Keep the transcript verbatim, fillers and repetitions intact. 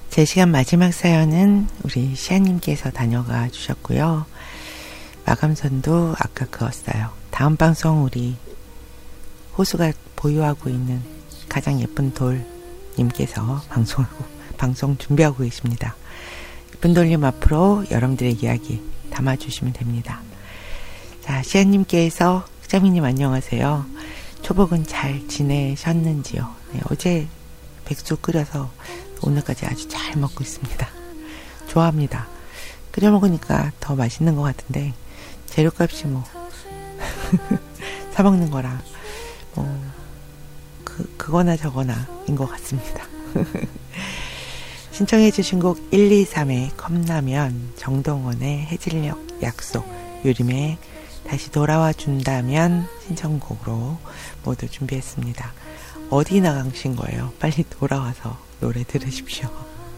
제 시간 마지막 사연은 우리 시아님께서 다녀가 주셨고요. 마감선도 아까 그었어요. 다음 방송 우리 호수가 보유하고 있는 가장 예쁜 돌님께서 방송하고, 방송 준비하고 계십니다. 예쁜 돌님 앞으로 여러분들의 이야기 담아주시면 됩니다. 자, 시아님께서 흑자미님 안녕하세요. 초복은 잘 지내셨는지요? 네, 어제 백수 끓여서 오늘까지 아주 잘 먹고 있습니다. 좋아합니다. 끓여 먹으니까 더 맛있는 것 같은데 재료값이 뭐 사 먹는 거랑 뭐 그, 그거나 저거나인 것 같습니다. 신청해 주신 곡 일이삼의 컵라면, 정동원의 해질녘 약속, 유림의 다시 돌아와 준다면 신청곡으로 모두 준비했습니다. 어디 나가신 거예요? 빨리 돌아와서 노래 들으십시오.